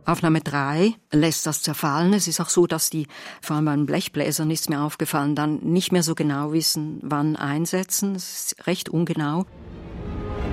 Aufnahme 3 lässt das zerfallen. Es ist auch so, dass die, vor allem beim Blechbläsern ist mir aufgefallen, dann nicht mehr so genau wissen, wann einsetzen. Es ist recht ungenau.